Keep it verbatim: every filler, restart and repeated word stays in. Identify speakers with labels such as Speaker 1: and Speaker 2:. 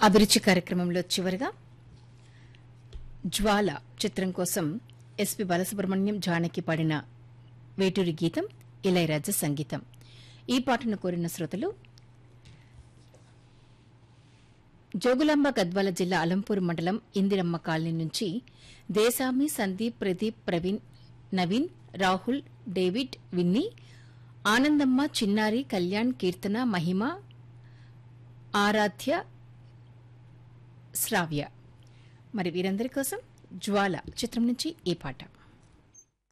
Speaker 1: అభిరుచి కార్యక్రమంలో చివరిగా జ్వాల చిత్రం కోసం ఎస్పి బాలసుబ్రహ్మణ్యం జానకి పాడిన వేటూరి గీతం ఇళయరాజా సంగీతం. ఈ పాటను కోరిన శ్రోతలు జోగులాంబ గద్వాల జిల్లా అలంపూర్ మండలం ఇందిరమ్మ కాలనీ నుంచి దేశామి, సందీప్, ప్రదీప్, ప్రవీణ్, నవీన్, రాహుల్, డేవిడ్, విన్నీ, ఆనందమ్మ, చిన్నారి, కళ్యాణ్, కీర్తన, మహిమ, ఆరాధ్య, శ్రావ్య. మరి వీరందరి కోసం జ్వాల చిత్రం నుంచి ఈ పాట.